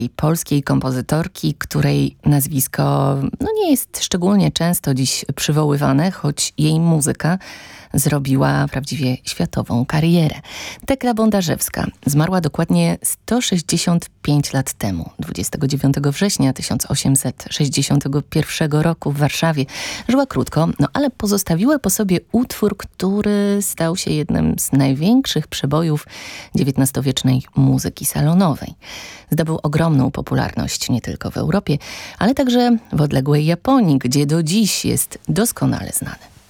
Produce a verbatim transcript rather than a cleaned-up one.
i polskiej kompozytorki, której nazwisko no, nie jest szczególnie często dziś przywoływane, choć jej muzyka zrobiła prawdziwie światową karierę. Tekla Bondarzewska zmarła dokładnie sto sześćdziesiąt pięć lat temu, dwudziestego dziewiątego września tysiąc osiemset sześćdziesiątego pierwszego roku w Warszawie. Żyła krótko, no ale pozostawiła po sobie utwór, który stał się jednym z największych przebojów dziewiętnastowiecznej muzyki salonowej. Zdobył ogromną popularność nie tylko w Europie, ale także w odległej Japonii, gdzie do dziś jest doskonale znany.